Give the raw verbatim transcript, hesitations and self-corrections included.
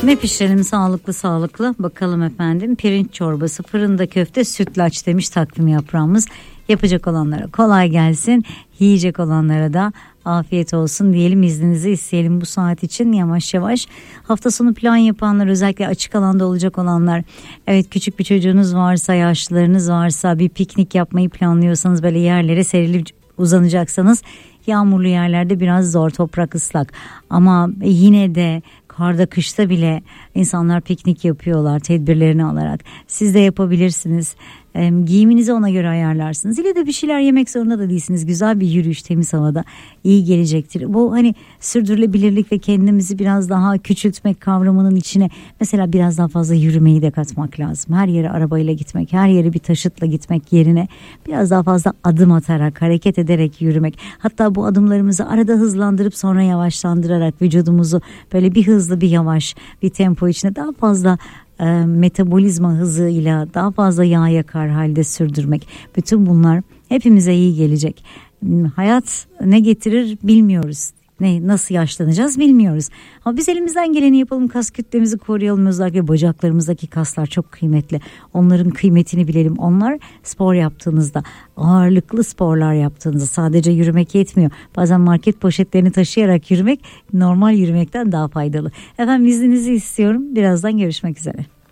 Ne pişirelim sağlıklı sağlıklı? Bakalım efendim. Pirinç çorbası, fırında köfte, sütlaç demiş takvim yaprağımız. Yapacak olanlara kolay gelsin. Yiyecek olanlara da afiyet olsun diyelim, izninizi isteyelim bu saat için yavaş yavaş. Hafta sonu plan yapanlar, özellikle açık alanda olacak olanlar, evet küçük bir çocuğunuz varsa, yaşlılarınız varsa, bir piknik yapmayı planlıyorsanız, böyle yerlere serilip uzanacaksanız, yağmurlu yerlerde biraz zor, toprak ıslak ama yine de karda kışta bile insanlar piknik yapıyorlar tedbirlerini alarak. Siz de yapabilirsiniz. E, giyiminizi ona göre ayarlarsınız. İle de bir şeyler yemek zorunda da değilsiniz. Güzel bir yürüyüş temiz havada iyi gelecektir. Bu hani sürdürülebilirlik ve kendimizi biraz daha küçültmek kavramının içine mesela biraz daha fazla yürümeyi de katmak lazım. Her yere arabayla gitmek, her yere bir taşıtla gitmek yerine biraz daha fazla adım atarak, hareket ederek yürümek. Hatta bu adımlarımızı arada hızlandırıp sonra yavaşlandırarak vücudumuzu böyle bir hızlı bir yavaş bir tempo içinde daha fazla e, metabolizma hızıyla daha fazla yağ yakar halde sürdürmek. Bütün bunlar hepimize iyi gelecek. Hayat ne getirir bilmiyoruz. Ne, nasıl yaşlanacağız bilmiyoruz. Ama biz elimizden geleni yapalım, kas kütlemizi koruyalım. Özellikle bacaklarımızdaki kaslar çok kıymetli. Onların kıymetini bilelim. Onlar spor yaptığınızda, ağırlıklı sporlar yaptığınızda, sadece yürümek yetmiyor. Bazen market poşetlerini taşıyarak yürümek normal yürümekten daha faydalı. Efendim izninizi istiyorum. Birazdan görüşmek üzere.